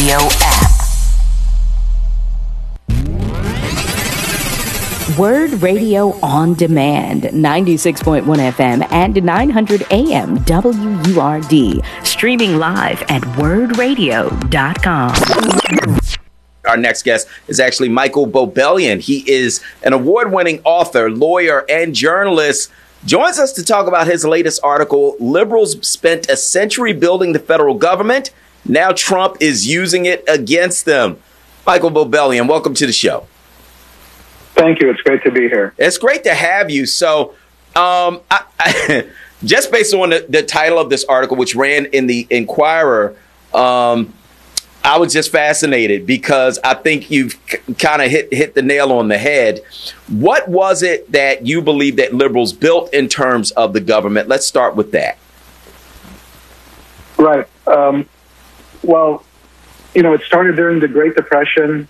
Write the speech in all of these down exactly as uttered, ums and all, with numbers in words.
Radio app. Word Radio on Demand, ninety-six point one F M and nine hundred A M W U R D. Streaming live at word radio dot com. Our next guest is actually Michael Bobelian. He is an award-winning author, lawyer, and journalist. Joins us to talk about his latest article, Liberals Spent a Century Building the Federal Government. Now Trump is using it against them. Michael Bobelian, welcome to the show. Thank you. It's great to be here. It's great to have you. So um, I, I, just based on the, the title of this article, which ran in the Inquirer, um, I was just fascinated because I think you've c- kind of hit hit the nail on the head. What was it that you believe that liberals built in terms of the government? Let's start with that. Right. Um, well, you know, it started during the Great Depression,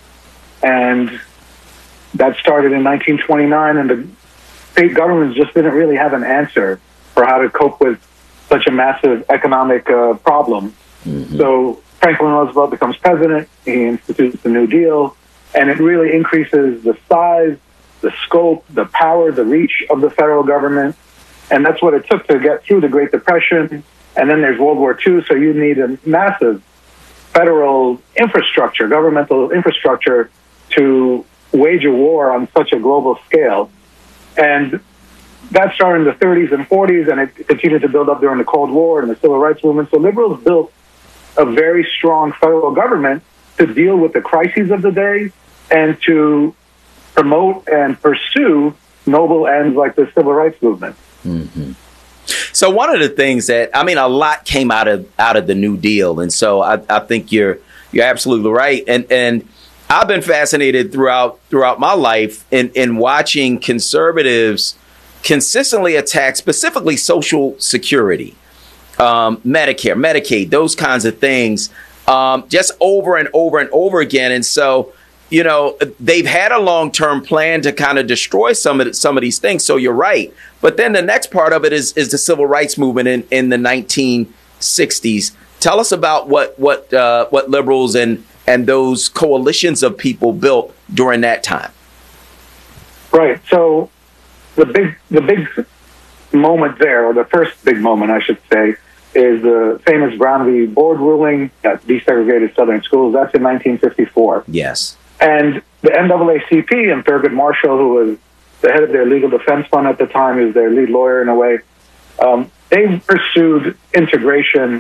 and that started in nineteen twenty-nine, and the state governments just didn't really have an answer for how to cope with such a massive economic uh, problem. Mm-hmm. So Franklin Roosevelt becomes president, he institutes the New Deal, and it really increases the size, the scope, the power, the reach of the federal government. And that's what it took to get through the Great Depression. And then there's World War Two, so you need a massive federal infrastructure, governmental infrastructure, to wage a war on such a global scale. And that started in the thirties and forties, and it continued to build up during the Cold War and the Civil Rights Movement. So liberals built a very strong federal government to deal with the crises of the day and to promote and pursue noble ends like the Civil Rights Movement. Mm-hmm. So one of the things that, I mean, a lot came out of out of the New Deal. And so I, I think you're you're absolutely right. And and I've been fascinated throughout throughout my life in, in watching conservatives consistently attack specifically Social Security, um, Medicare, Medicaid, those kinds of things, um, just over and over and over again. And so, you know, they've had a long term plan to kind of destroy some of the, some of these things. So you're right. But then the next part of it is is the civil rights movement in, in the nineteen sixties. Tell us about what what uh, what liberals and and those coalitions of people built during that time. Right. So the big the big moment there, or the first big moment, I should say, is the famous Brown v. Board ruling that desegregated Southern schools. That's in nineteen fifty-four. Yes. And the N double A C P and Thurgood Marshall, who was the head of their legal defense fund at the time, who's their lead lawyer in a way, um, they pursued integration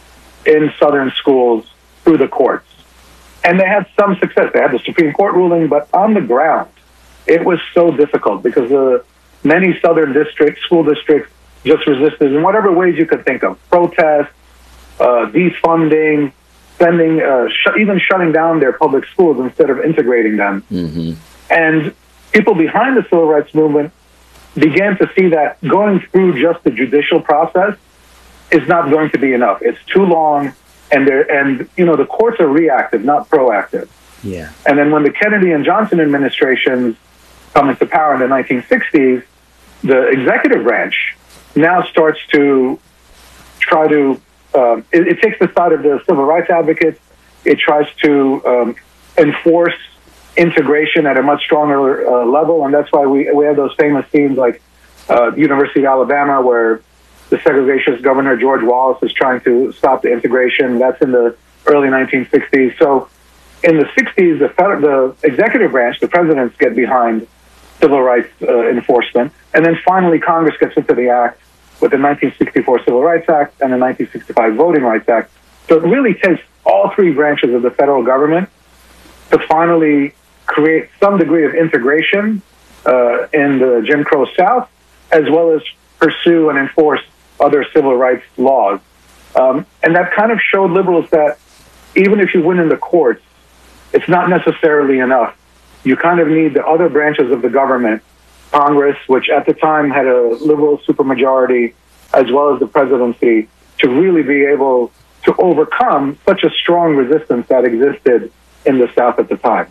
in Southern schools through the courts. And they had some success. They had the Supreme Court ruling, but on the ground, it was so difficult because the many Southern districts, school districts, just resisted in whatever ways you could think of. Protest, uh, defunding, sending, uh, sh- even shutting down their public schools instead of integrating them. Mm-hmm. And people behind the civil rights movement began to see that going through just the judicial process is not going to be enough. It's too long, and they're, and you know the courts are reactive, not proactive. Yeah. And then when the Kennedy and Johnson administrations come into power in the nineteen sixties, the executive branch now starts to try to, um, it, it takes the side of the civil rights advocates. It tries to um, enforce integration at a much stronger uh, level. And that's why we, we have those famous scenes like uh, University of Alabama, where the segregationist governor, George Wallace, is trying to stop the integration. That's in the early nineteen sixties. So in the sixties, the, federal, the executive branch, the presidents, get behind civil rights uh, enforcement. And then finally, Congress gets into the act with the nineteen sixty-four Civil Rights Act and the nineteen sixty-five Voting Rights Act. So it really takes all three branches of the federal government to finally create some degree of integration uh, in the Jim Crow South, as well as pursue and enforce other civil rights laws. Um, and that kind of showed liberals that even if you win in the courts, it's not necessarily enough. You kind of need the other branches of the government, Congress, which at the time had a liberal supermajority, as well as the presidency, to really be able to overcome such a strong resistance that existed in the South at the time.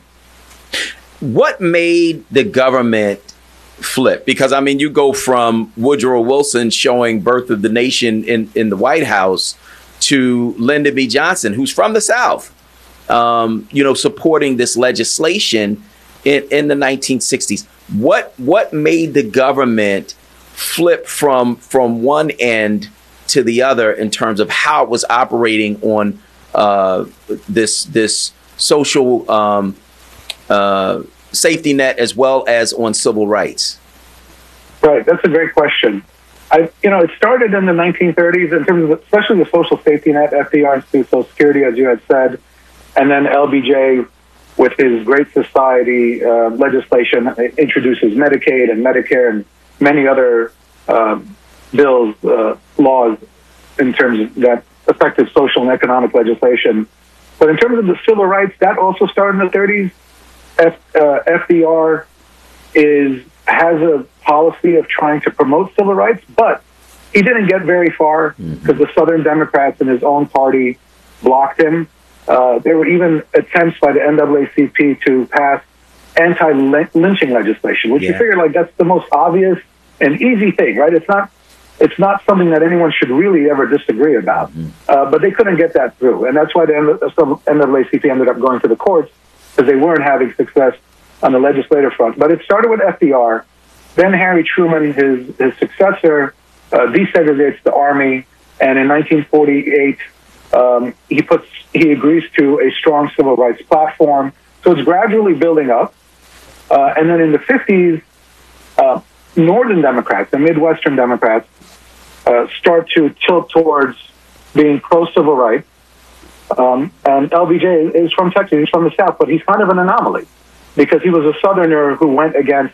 What made the government flip? Because, I mean, you go from Woodrow Wilson showing Birth of the Nation in, in the White House to Lyndon B. Johnson, who's from the South, um, you know, supporting this legislation in, in the nineteen sixties. What what made the government flip from from one end to the other in terms of how it was operating on uh, this this social um, uh, safety net as well as on civil rights? Right, that's a great question. I, you know, it started in the nineteen thirties in terms of, especially the social safety net, F D R instituted Social Security, as you had said, and then L B J, with his Great Society uh, legislation, introduces Medicaid and Medicare and many other uh, bills, uh, laws in terms of that affected social and economic legislation. But in terms of the civil rights, that also started in the thirties. F, uh, F D R is has a policy of trying to promote civil rights, but he didn't get very far because mm-hmm. the Southern Democrats in his own party blocked him. Uh, there were even attempts by the N double A C P to pass anti-lynching legislation, which yeah. you figure like that's the most obvious and easy thing, right? It's not it's not something that anyone should really ever disagree about. Mm-hmm. Uh, but they couldn't get that through, and that's why the N double A C P ended up going to the courts because they weren't having success on the legislative front. But it started with F D R. Then Harry Truman, his his successor, uh, desegregates the Army, and in nineteen forty-eight, um, he puts he agrees to a strong civil rights platform. So it's gradually building up. Uh, and then in the fifties, uh, Northern Democrats and Midwestern Democrats uh, start to tilt towards being pro-civil rights. Um, and L B J is from Texas, he's from the South, but he's kind of an anomaly because he was a Southerner who went against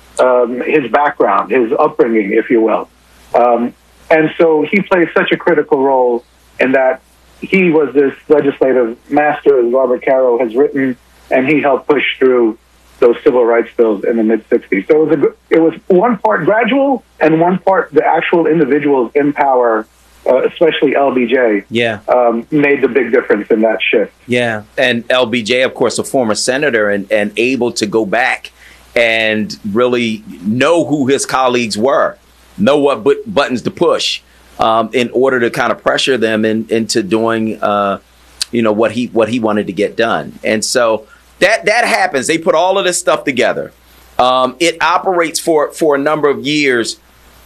um, his background, his upbringing, if you will. Um, and so he plays such a critical role in that he was this legislative master, as Robert Caro has written, and he helped push through those civil rights bills in the mid-sixties. So it was, a, it was one part gradual and one part the actual individuals in power, uh, especially L B J, yeah. um, made the big difference in that shift. Yeah, and L B J, of course, a former senator and, and able to go back and really know who his colleagues were, know what but- buttons to push um, in order to kind of pressure them in, into doing, uh, you know, what he what he wanted to get done. And so that that happens. They put all of this stuff together. Um, it operates for for a number of years.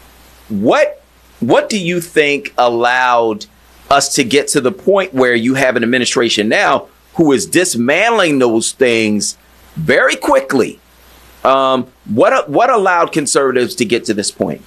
What what do you think allowed us to get to the point where you have an administration now who is dismantling those things very quickly? Um, what what allowed conservatives to get to this point?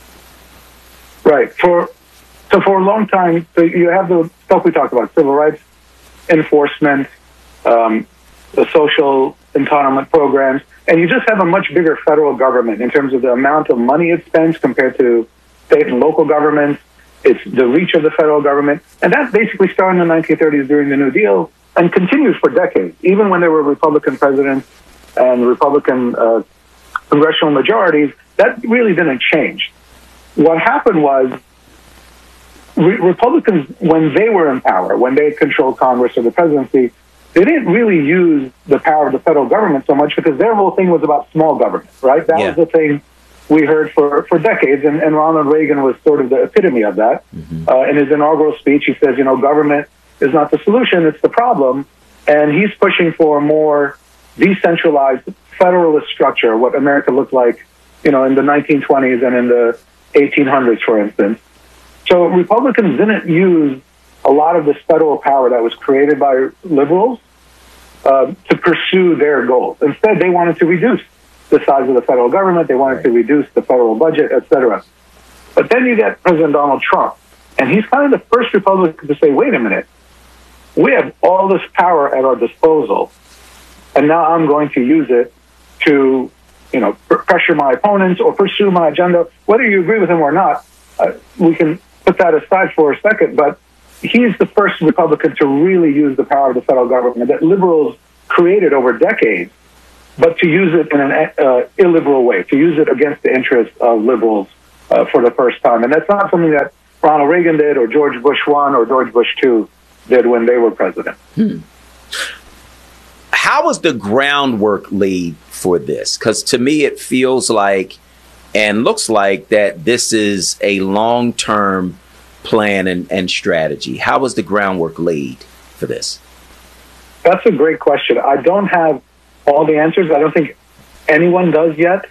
Right. For so for a long time, so you have the stuff we talked about: civil rights enforcement, um, the social entitlement programs, and you just have a much bigger federal government in terms of the amount of money it spends compared to state and local governments. It's the reach of the federal government, and that basically started in the nineteen thirties during the New Deal and continues for decades, even when there were Republican presidents and Republican uh, congressional majorities. That really didn't change. What happened was re- Republicans, when they were in power, when they controlled Congress or the presidency, they didn't really use the power of the federal government so much because their whole thing was about small government, right? That yeah. was the thing we heard for, for decades, and, and Ronald Reagan was sort of the epitome of that. Mm-hmm. Uh, in his inaugural speech, he says, you know, government is not the solution, it's the problem. And he's pushing for a more decentralized federalist structure, what America looked like, you know, in the nineteen twenties and in the eighteen hundreds, for instance. So Republicans didn't use a lot of this federal power that was created by liberals uh, to pursue their goals. Instead, they wanted to reduce the size of the federal government. They wanted to reduce the federal budget, et cetera. But then you get President Donald Trump, and he's kind of the first Republican to say, wait a minute, we have all this power at our disposal, and now I'm going to use it to, you know, pr- pressure my opponents or pursue my agenda. Whether you agree with him or not, uh, we can put that aside for a second, but he's the first Republican to really use the power of the federal government that liberals created over decades, but to use it in an uh, illiberal way, to use it against the interests of liberals uh, for the first time. And that's not something that Ronald Reagan did or George Bush one or George Bush two did when they were president. Hmm. How was the groundwork laid for this? Because to me, it feels like and looks like that this is a long-term plan and, and strategy. How was the groundwork laid for this? That's a great question. I don't have all the answers. I don't think anyone does yet.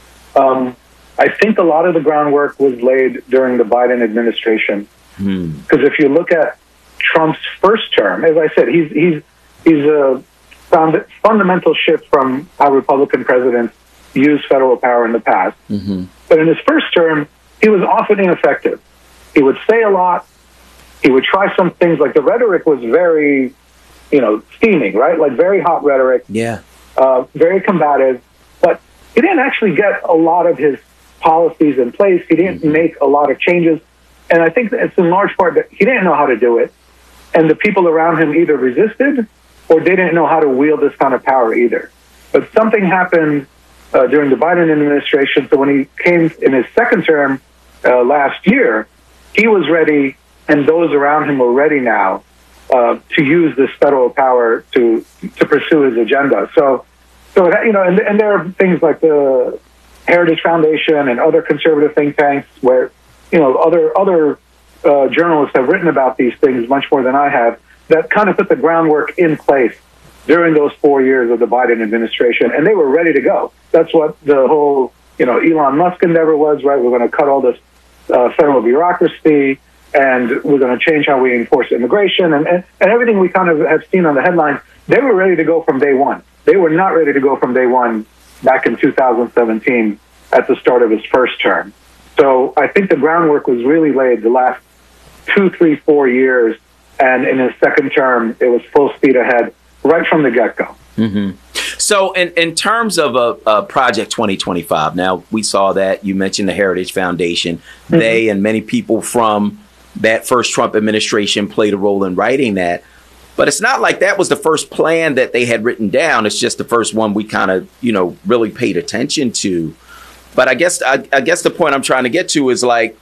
Um, I think a lot of the groundwork was laid during the Biden administration. Because hmm. if you look at Trump's first term, as I said, he's he's he's a found fundamental shift from how Republican presidents use federal power in the past. Mm-hmm. But in his first term, he was often ineffective. He would say a lot. He would try some things, like the rhetoric was very, you know, steaming, right? Like very hot rhetoric. Yeah. Uh, very combative. But he didn't actually get a lot of his policies in place. He didn't mm-hmm. make a lot of changes. And I think that it's in large part that he didn't know how to do it. And the people around him either resisted or they didn't know how to wield this kind of power either. But something happened uh, during the Biden administration. So when he came in his second term uh, last year, he was ready, and those around him were ready now uh, to use this federal power to to pursue his agenda. So, so you know, and, and there are things like the Heritage Foundation and other conservative think tanks where, you know, other other uh, journalists have written about these things much more than I have, that kind of put the groundwork in place during those four years of the Biden administration, and they were ready to go. That's what the whole, you know, Elon Musk endeavor was, right? We're going to cut all this uh, federal bureaucracy, and we're going to change how we enforce immigration, and, and, and everything we kind of have seen on the headlines. They were ready to go from day one. They were not ready to go from day one back in two thousand seventeen at the start of his first term. So I think the groundwork was really laid the last two, three, four years, and in his second term, it was full speed ahead right from the get-go. Mm-hmm. So in, in terms of a, a Project twenty twenty-five, now we saw that you mentioned the Heritage Foundation. Mm-hmm. They and many people from that first Trump administration played a role in writing that. But it's not like that was the first plan that they had written down. It's just the first one we kind of, you know, really paid attention to. But I guess I, I guess the point I'm trying to get to is like,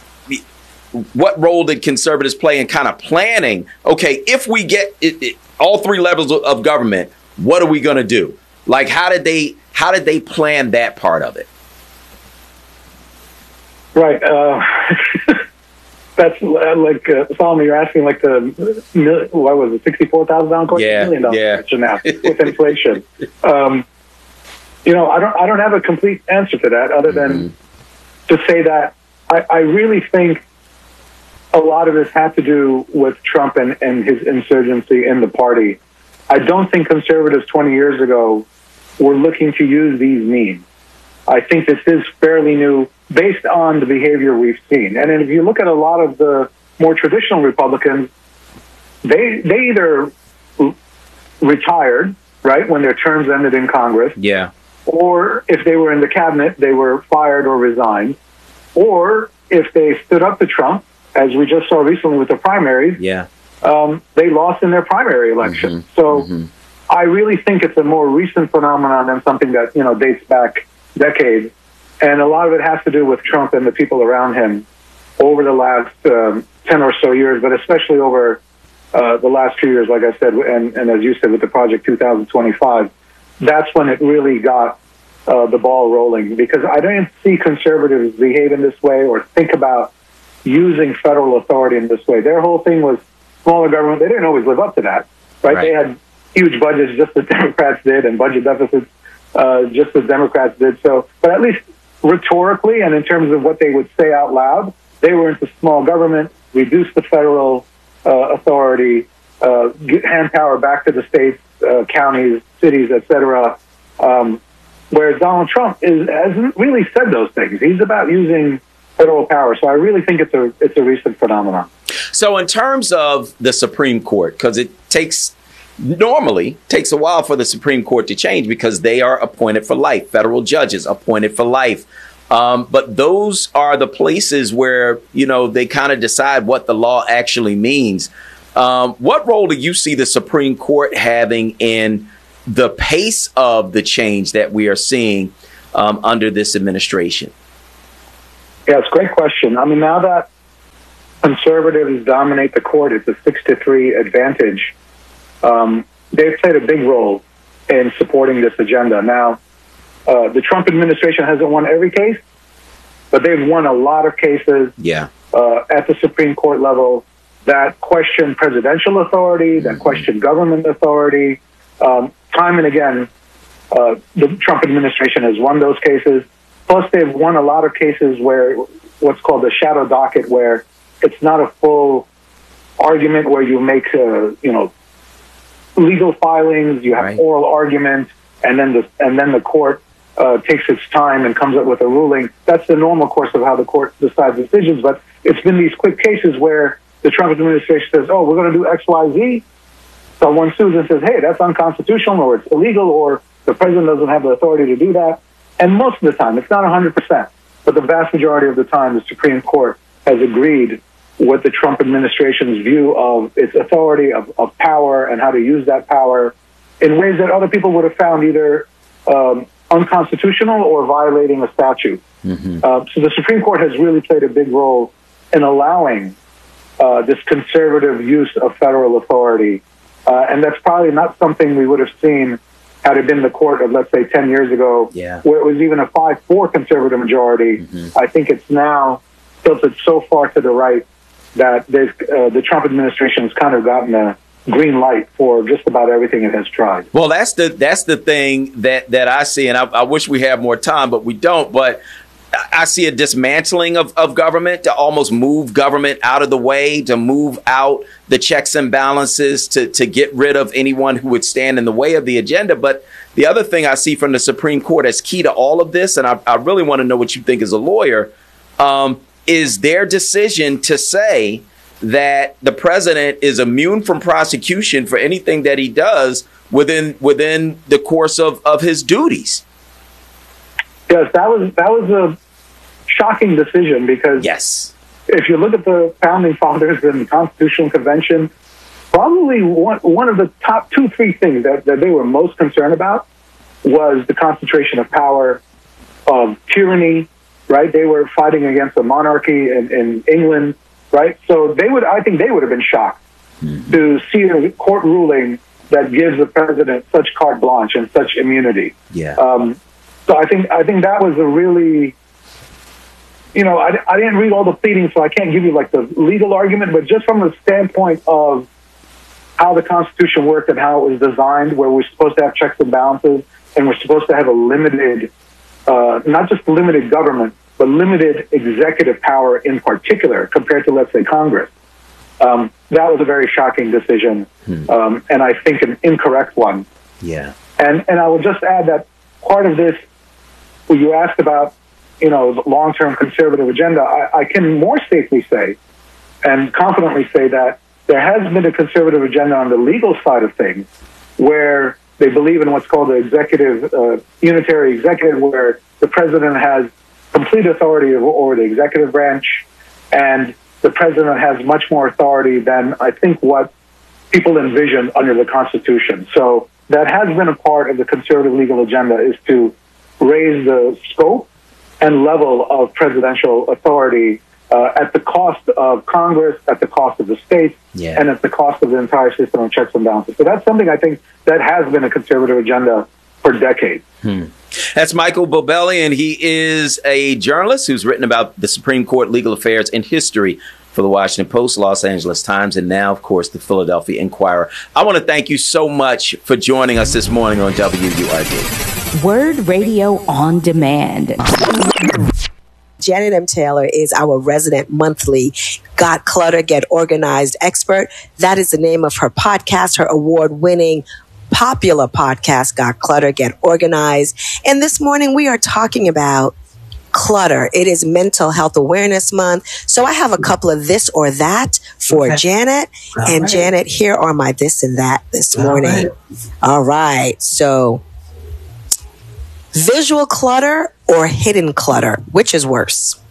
what role did conservatives play in kind of planning? OK, if we get it, it, all three levels of government, what are we going to do? Like, how did they how did they plan that part of it? Right. Uh, that's uh, like, uh, Solomon, you're asking like the, what was it, sixty-four thousand dollars question? Yeah, million dollar yeah. question now with inflation. Um, you know, I don't I don't have a complete answer to that other than mm-hmm. to say that I, I really think a lot of this had to do with Trump and, and his insurgency in the party. I don't think conservatives twenty years ago were looking to use these means. I think this is fairly new based on the behavior we've seen. And if you look at a lot of the more traditional Republicans, they they either retired, right, when their terms ended in Congress. Yeah. Or if they were in the cabinet, they were fired or resigned. Or if they stood up to Trump, as we just saw recently with the primaries, yeah, um, they lost in their primary election. Mm-hmm. So mm-hmm. I really think it's a more recent phenomenon than something that, you know, dates back decades. And a lot of it has to do with Trump and the people around him over the last um, ten or so years, but especially over uh, the last few years, like I said, and, and as you said, with the Project two thousand twenty-five, that's when it really got uh, the ball rolling, because I didn't see conservatives behave in this way or think about using federal authority in this way. Their whole thing was smaller government. They didn't always live up to that, right? right. They had huge budgets, just as Democrats did, and budget deficits, uh, just as Democrats did. So, but at least rhetorically and in terms of what they would say out loud, they were into small government, reduce the federal uh, authority, uh, get hand power back to the states, uh, counties, cities, et cetera. Um, whereas Donald Trump is, hasn't really said those things. He's about using federal power. So I really think it's a it's a recent phenomenon. So in terms of the Supreme Court, because it takes normally takes a while for the Supreme Court to change because they are appointed for life, federal judges appointed for life. Um, but those are the places where, you know, they kind of decide what the law actually means. Um, what role do you see the Supreme Court having in the pace of the change that we are seeing um, under this administration? Yeah, it's a great question. I mean, now that conservatives dominate the court, it's a six to three advantage. Um, they've played a big role in supporting this agenda. Now, uh, the Trump administration hasn't won every case, but they've won a lot of cases yeah. uh, at the Supreme Court level. that question presidential authority, that question government authority. Um, time and again, uh, the Trump administration has won those cases. Plus, they've won a lot of cases where what's called the shadow docket, where it's not a full argument where you make, uh, you know, legal filings, you have right. oral argument, and then the and then the court uh, takes its time and comes up with a ruling. That's the normal course of how the court decides decisions. But it's been these quick cases where the Trump administration says, "Oh, we're going to do X, Y, Z." Someone sues and says, "Hey, that's unconstitutional, or it's illegal, or the president doesn't have the authority to do that." And most of the time, it's not one hundred percent, but the vast majority of the time, the Supreme Court has agreed with the Trump administration's view of its authority, of, of power, and how to use that power in ways that other people would have found either um, unconstitutional or violating a statute. Mm-hmm. Uh, so the Supreme Court has really played a big role in allowing uh, this conservative use of federal authority. Uh, and that's probably not something we would have seen had it been the court of, let's say, ten years ago, yeah. where it was even a five four conservative majority. Mm-hmm. I think it's now tilted so far to the right that uh, the Trump administration has kind of gotten a green light for just about everything it has tried. Well, that's the that's the thing that, that I see, and I, I wish we had more time, but we don't. But I see a dismantling of, of government to almost move government out of the way, to move out the checks and balances, to, to get rid of anyone who would stand in the way of the agenda. But the other thing I see from the Supreme Court as key to all of this, and I, I really want to know what you think as a lawyer, um, is their decision to say that the president is immune from prosecution for anything that he does within within the course of, of his duties. Yes, that was that was a shocking decision because yes. if you look at the founding fathers and the Constitutional Convention, probably one one of the top two, three things that, that they were most concerned about was the concentration of power, of tyranny, right? They were fighting against a monarchy in, in England, right? So they would, I think they would have been shocked mm-hmm. to see a court ruling that gives the president such carte blanche and such immunity. Yeah. Um, so I think I think that was a really, you know, I, I didn't read all the pleadings, so I can't give you like the legal argument, but just from the standpoint of how the Constitution worked and how it was designed, where we're supposed to have checks and balances, and we're supposed to have a limited, uh, not just limited government, but limited executive power in particular compared to, let's say, Congress. Um, that was a very shocking decision, hmm. um, and I think an incorrect one. Yeah. And and I will just add that part of this, when you asked about, you know, the long-term conservative agenda, I, I can more safely say and confidently say that there has been a conservative agenda on the legal side of things where they believe in what's called the executive, uh, unitary executive, where the president has complete authority over, over the executive branch, and the president has much more authority than I think what people envision under the Constitution. So that has been a part of the conservative legal agenda, is to raise the scope and level of presidential authority uh, at the cost of Congress, at the cost of the states, yeah. and at the cost of the entire system of checks and balances. So that's something I think that has been a conservative agenda for decades. Hmm. That's Michael Bobellian. He is a journalist who's written about the Supreme Court, legal affairs, and history for the Washington Post, Los Angeles Times, and now, of course, the Philadelphia Inquirer. I want to thank you so much for joining us this morning on W U R D. Word Radio on Demand. Janet M. Taylor is our resident monthly Got Clutter, Get Organized expert. That is the name of her podcast, her award-winning popular podcast, Got Clutter, Get Organized. And this morning we are talking about clutter. It is Mental Health Awareness Month. So I have a couple of this or that for okay. Janet. All and right. Janet, here are my this and that this morning. All right. All right. So visual clutter or hidden clutter, which is worse?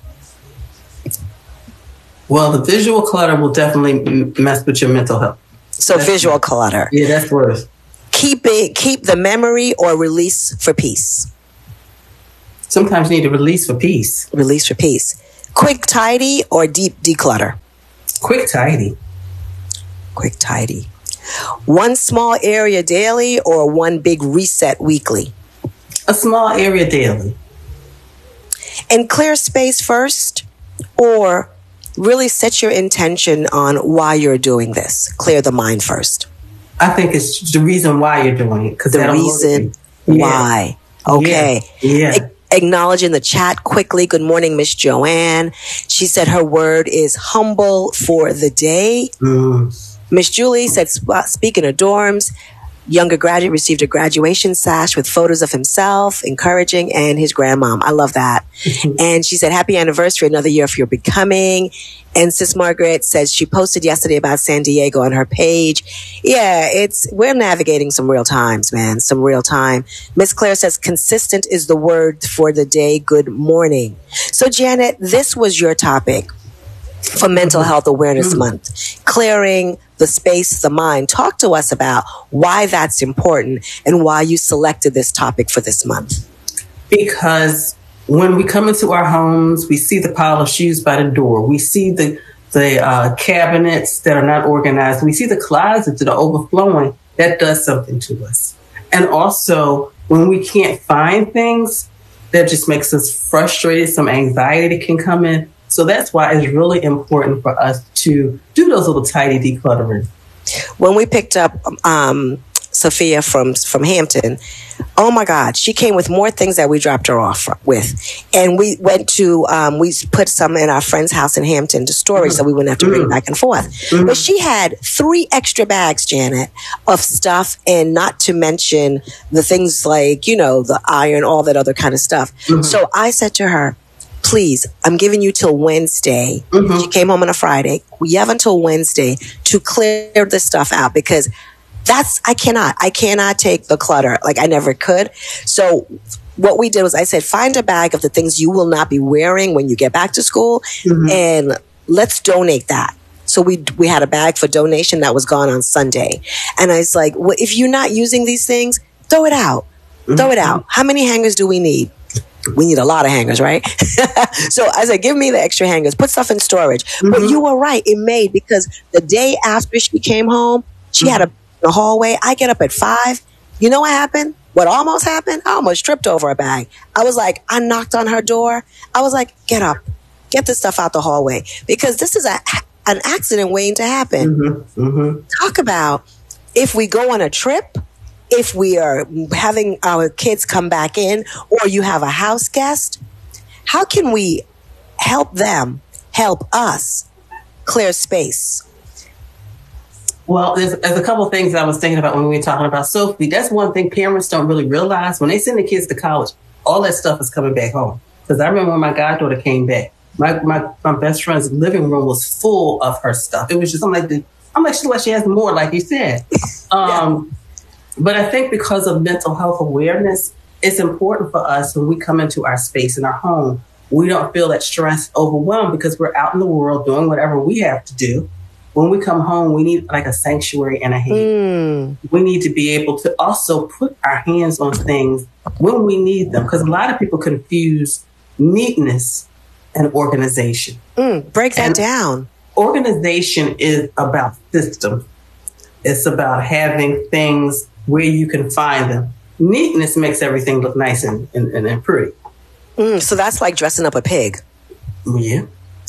Well, the visual clutter will definitely m- mess with your mental health. So that's visual worse. Clutter. Yeah, that's worse. Keep it, keep the memory or release for peace? Sometimes you need to release for peace. Release for peace. Quick tidy or deep declutter? Quick tidy. Quick tidy. One small area daily or one big reset weekly? A small area daily. And clear space first or really set your intention on why you're doing this. Clear the mind first. I think it's the reason why you're doing it. Because the reason why. Yeah. Okay. Yeah. yeah. Acknowledge in the chat quickly. Good morning, Miss Joanne. She said her word is humble for the day. Mm. Miss Julie said, speaking of dorms, younger graduate received a graduation sash with photos of himself, encouraging, and his grandmom. I love that. And she said, happy anniversary, another year of your becoming. And Sis Margaret says she posted yesterday about San Diego on her page. Yeah, it's, we're navigating some real times, man, some real time. Miss Claire says, consistent is the word for the day. Good morning. So Janet, this was your topic for Mental Health Awareness Month, clearing the space, the mind. Talk to us about why that's important and why you selected this topic for this month. Because when we come into our homes, we see the pile of shoes by the door. We see the the uh, cabinets that are not organized. We see the closets that are overflowing. That does something to us. And also, when we can't find things, that just makes us frustrated. Some anxiety can come in. So that's why it's really important for us to do those little tidy decluttering. When we picked up um, Sophia from from Hampton, oh my God, she came with more things that we dropped her off with. And we went to, um, we put some in our friend's house in Hampton to storage, mm-hmm. so we wouldn't have to bring mm-hmm. back and forth. Mm-hmm. But she had three extra bags, Janet, of stuff, and not to mention the things like, you know, the iron, all that other kind of stuff. Mm-hmm. So I said to her, please, I'm giving you till Wednesday. Mm-hmm. She came home on a Friday. We have until Wednesday to clear this stuff out because that's, I cannot, I cannot take the clutter. Like I never could. So what we did was I said, find a bag of the things you will not be wearing when you get back to school mm-hmm. and let's donate that. So we we had a bag for donation that was gone on Sunday. And I was like, well, if you're not using these things, throw it out. Mm-hmm. Throw it out. How many hangers do we need? We need a lot of hangers, right? So I said, give me the extra hangers, put stuff in storage. Mm-hmm. But you were right. It made, because the day after she came home, she mm-hmm. had a in the hallway. I get up at five. You know what happened? What almost happened? I almost tripped over a bag. I was like, I knocked on her door. I was like, get up, get this stuff out the hallway, because this is a an accident waiting to happen. Mm-hmm. Mm-hmm. Talk about if we go on a trip, if we are having our kids come back in, or you have a house guest, how can we help them help us clear space? Well, there's, there's a couple of things I was thinking about when we were talking about Sophie. That's one thing parents don't really realize. When they send the kids to college, all that stuff is coming back home. Because I remember when my goddaughter came back, my, my, my best friend's living room was full of her stuff. It was just, I'm like, I'm like, she's like, she has more, like you said. Um, yeah. But I think because of mental health awareness, it's important for us when we come into our space in our home, we don't feel that stress, overwhelmed, because we're out in the world doing whatever we have to do. When we come home, we need like a sanctuary and a hand. Mm. We need to be able to also put our hands on things when we need them, because a lot of people confuse neatness and organization. Mm, break that and down. Organization is about system. It's about having things where you can find them. Neatness makes everything look nice and, and, and pretty. Mm, so that's like dressing up a pig. Yeah.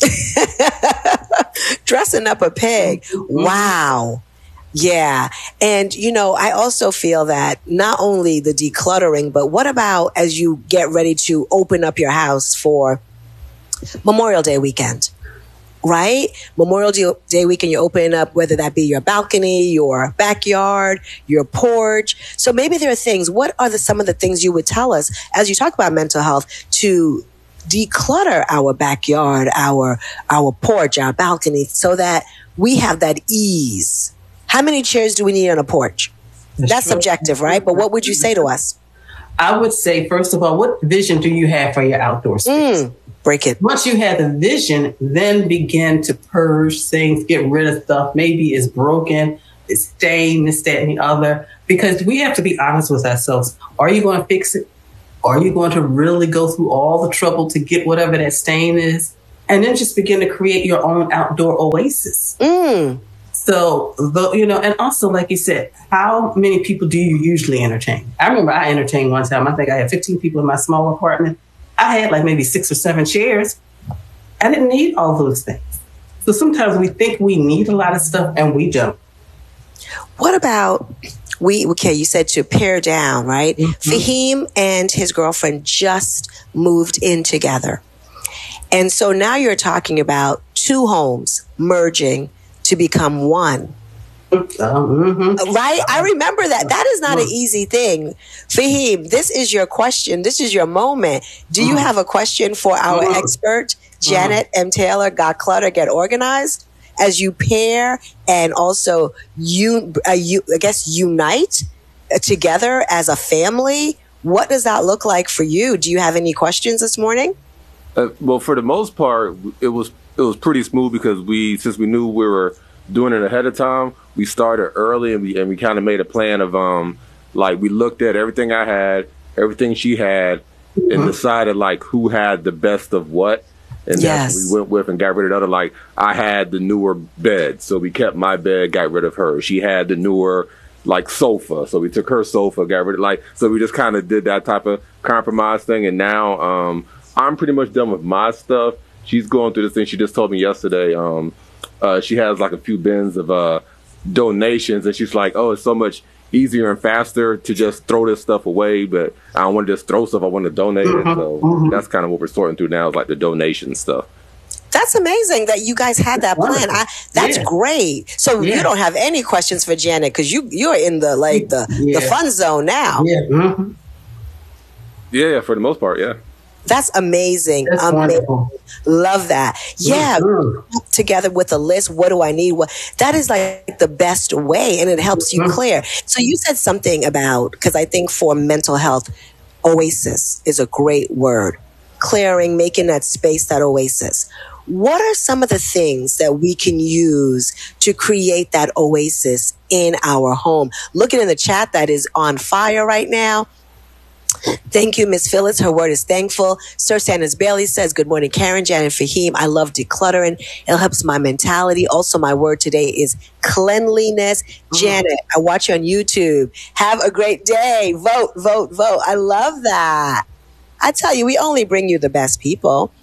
Dressing up a pig. Wow. Yeah. And, you know, I also feel that not only the decluttering, but what about as you get ready to open up your house for Memorial Day weekend? Right? Memorial Day weekend, you open up, whether that be your balcony, your backyard, your porch. So maybe there are things, what are the, some of the things you would tell us as you talk about mental health to declutter our backyard, our, our porch, our balcony, so that we have that ease? How many chairs do we need on a porch? That's, That's subjective, right? But what would you say to us? I would say, first of all, what vision do you have for your outdoor space? Mm. Break it. Once you have the vision, then begin to purge things, get rid of stuff. Maybe it's broken, it's stained, this, that, and the other. Because we have to be honest with ourselves. Are you going to fix it? Are you going to really go through all the trouble to get whatever that stain is? And then just begin to create your own outdoor oasis. Mm. So, the, you know, and also, like you said, how many people do you usually entertain? I remember I entertained one time. I think I had fifteen people in my small apartment. I had like maybe six or seven chairs. I didn't need all those things. So sometimes we think we need a lot of stuff and we don't. What about, we, okay, you said to pare down, right? Mm-hmm. Fahim and his girlfriend just moved in together. And so now you're talking about two homes merging to become one. Mm-hmm. Right? I remember that. That is not an easy thing. Fahim, this is your question. This is your moment. Do you have a question for our mm-hmm. expert, Janet mm-hmm. M. Taylor, Got Clutter, Get Organized? As you pair and also, you, uh, you, I guess, unite together as a family, what does that look like for you? Do you have any questions this morning? Uh, well, for the most part, it was it was pretty smooth because we, since we knew we were doing it ahead of time, we started early and we and we kind of made a plan of um like we looked at everything I had, everything she had, mm-hmm. and decided like who had the best of what, and yes. that's what we went with and got rid of the other. Like I had the newer bed, so we kept my bed, got rid of her. She had the newer like sofa, so we took her sofa, got rid of like so we just kind of did that type of compromise thing, and now um. I'm pretty much done with my stuff. She's going through this thing. She just told me yesterday. Um, uh, she has like a few bins of uh, donations, and she's like, "Oh, it's so much easier and faster to just throw this stuff away." But I don't want to just throw stuff. I want to donate it. So mm-hmm. that's kind of what we're sorting through now, is like the donation stuff. That's amazing that you guys had that plan. I, that's yeah. great. So yeah. you don't have any questions for Janet because you you're in the like the yeah. the fun zone now. Yeah. Mm-hmm. Yeah, for the most part, yeah. That's amazing. That's amazing. Wonderful. Love that. Yeah. Mm-hmm. Together with a list. What do I need? What that is like the best way, and it helps you mm-hmm. clear. So you said something about, because I think for mental health, oasis is a great word. Clearing, making that space, that oasis. What are some of the things that we can use to create that oasis in our home? Looking in the chat that is on fire right now. Thank you, Miss Phyllis. Her word is thankful. Sir Sanders Bailey says, good morning, Karen, Janet, Fahim. I love decluttering. It helps my mentality. Also, my word today is cleanliness. Mm-hmm. Janet, I watch you on YouTube. Have a great day. Vote, vote, vote. I love that. I tell you, we only bring you the best people.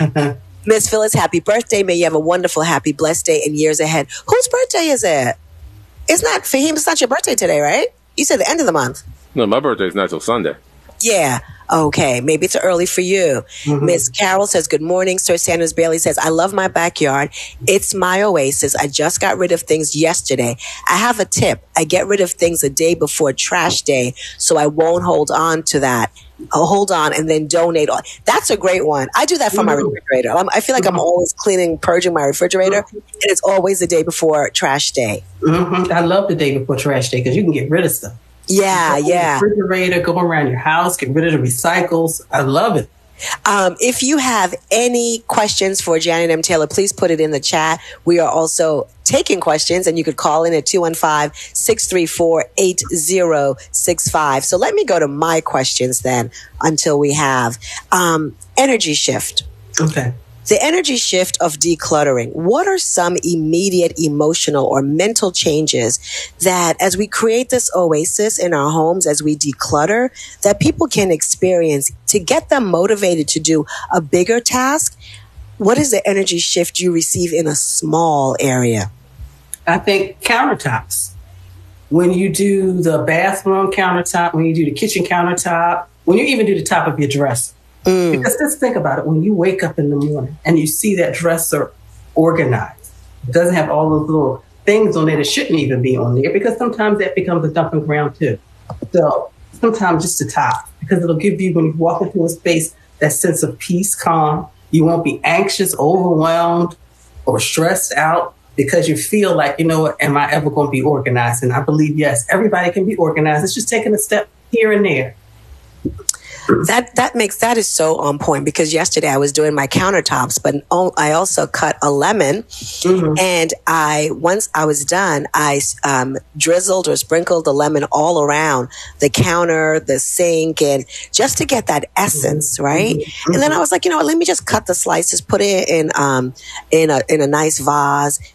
Miss Phyllis, happy birthday. May you have a wonderful, happy, blessed day and years ahead. Whose birthday is it? It's not, Fahim, it's not your birthday today, right? You said the end of the month. No, my birthday's not till Sunday. Yeah. Okay. Maybe it's early for you. Mm-hmm. Miss Carol says, good morning. Sir Sanders Bailey says, I love my backyard. It's my oasis. I just got rid of things yesterday. I have a tip. I get rid of things a day before trash day, so I won't hold on to that. I'll hold on and then donate. That's a great one. I do that for mm-hmm. my refrigerator. I'm, I feel like mm-hmm. I'm always cleaning, purging my refrigerator, mm-hmm. and it's always the day before trash day. Mm-hmm. I love the day before trash day because you can get rid of stuff. Yeah, yeah. Refrigerator, go around your house, get rid of the recycles. I love it. Um, if you have any questions for Janet M. Taylor, please put it in the chat. We are also taking questions, and you could call in at two one five, six three four, eight zero six five. So let me go to my questions then until we have um, energy shift. Okay. The energy shift of decluttering. What are some immediate emotional or mental changes that as we create this oasis in our homes, as we declutter, that people can experience to get them motivated to do a bigger task? What is the energy shift you receive in a small area? I think countertops. When you do the bathroom countertop, when you do the kitchen countertop, when you even do the top of your dresser. Mm. Because just think about it. When you wake up in the morning and you see that dresser organized, it doesn't have all those little things on there that shouldn't even be on there, because sometimes that becomes a dumping ground too. So sometimes just the top, because it'll give you, when you walk into a space, that sense of peace, calm. You won't be anxious, overwhelmed, or stressed out because you feel like, you know what, am I ever going to be organized? And I believe, yes, everybody can be organized. It's just taking a step here and there. That that makes that is so on point, because yesterday I was doing my countertops, but I also cut a lemon, mm-hmm. and I once I was done, I um, drizzled or sprinkled the lemon all around the counter, the sink, and just to get that essence, mm-hmm. right? Mm-hmm. And then I was like, you know what? Let me just cut the slices, put it in um in a in a nice vase,